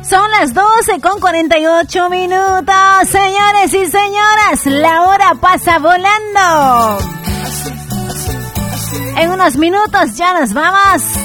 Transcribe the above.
Son las 12:48. Señores y señoras, la hora pasa volando. En unos minutos ya nos vamos.